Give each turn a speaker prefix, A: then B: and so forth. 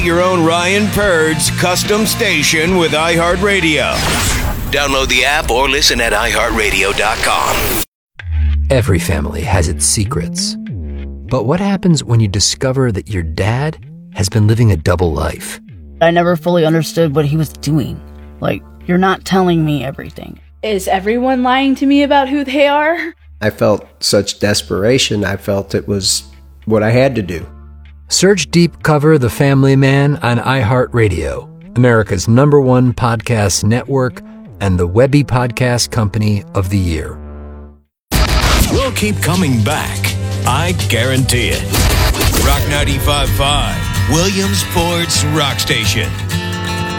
A: Your own Ryan Purd's custom station with iHeartRadio. Download the app or listen at iHeartRadio.com.
B: Every family has its secrets. But what happens when you discover that your dad has been living a double life?
C: I never fully understood what he was doing. Like, you're not telling me everything.
D: Is everyone lying to me about who they are?
E: I felt such desperation. I felt it was what I had to do.
B: Search Deep Cover The Family Man on iHeartRadio, America's #1 podcast network and the Webby Podcast Company of the Year.
A: We'll keep coming back. I guarantee it. Rock 95.5, Williamsport's Rock Station.